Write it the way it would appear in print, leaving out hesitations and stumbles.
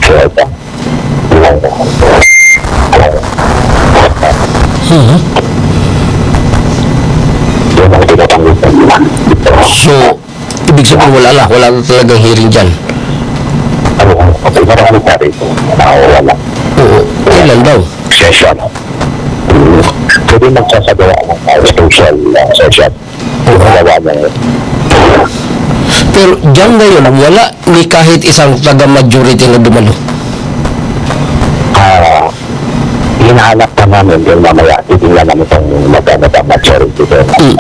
Mhm. So, ibig sabihin wala na talagang hearing dyan. Oo, kailan daw? Session. Pwede magsasagawa ng social session. Magawa na yun. Pero dyan ngayon, wala ni kahit isang taga-majority na dumalo. Hinahanap na namin yung mamaya, titingnan namin itong magkano ba majority doon.